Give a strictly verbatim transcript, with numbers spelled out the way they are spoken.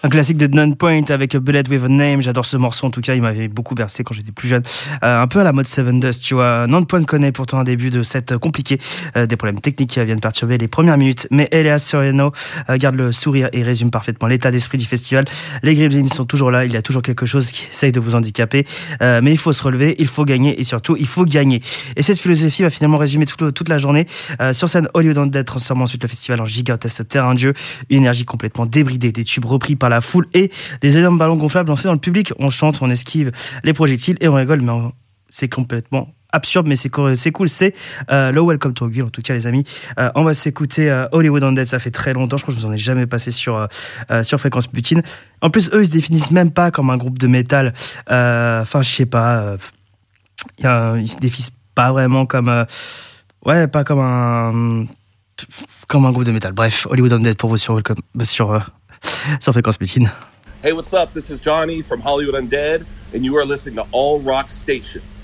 Un classique de Nonpoint avec Bullet with a Name. J'adore ce morceau. En tout cas, il m'avait beaucoup bercé quand j'étais plus jeune. Euh, un peu à la mode Seven Dust, tu vois. Nonpoint connaît pourtant un début de set compliqué. Euh, des problèmes techniques qui viennent perturber les premières minutes. Mais Elias Soriano euh, garde le sourire et résume parfaitement l'état d'esprit du festival. Les Gremlins sont toujours là. Il y a toujours quelque chose qui essaye de vous handicaper. Euh, mais il faut se relever, il faut gagner et surtout, il faut gagner. Et cette philosophie va finalement résumer toute, toute la journée. Euh, sur scène, Hollywood Undead transforme ensuite le festival en gigantesque terrain de jeu. Une énergie complètement débridée, des tubes repris par la foule et des énormes ballons gonflables lancés dans le public. On chante, on esquive les projectiles et on rigole, mais on... c'est complètement absurde, mais c'est, c'est cool. C'est euh, le Welcome to Rockville, en tout cas, les amis. Euh, on va s'écouter euh, Hollywood Undead. Ça fait très longtemps. Je crois que je vous en ai jamais passé sur euh, euh, sur Fréquence Mutine. En plus, eux, ils se définissent même pas comme un groupe de métal. Enfin, euh, je sais pas. Euh, y a, ils se définissent pas vraiment comme euh, ouais, pas comme un comme un groupe de métal. Bref, Hollywood Undead pour vous sur Welcome sur euh, sur Fréquence Mutine. Hey, what's up? This is Johnny from Hollywood Undead, and you are listening to All Rock Station.